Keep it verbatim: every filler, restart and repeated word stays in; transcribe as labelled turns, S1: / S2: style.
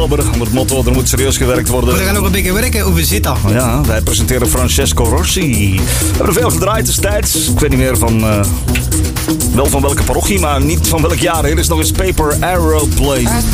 S1: oktober. Onder het motto, er moet serieus gewerkt worden.
S2: We gaan nog een beetje werken. Hoe zit dat?
S1: Ja, wij presenteren Francesco Rossi. We hebben er veel gedraaid destijds. Ik weet niet meer van... Uh, wel van welke parochie, maar niet van welk jaar. Hier is nog eens Paper Aeroplane.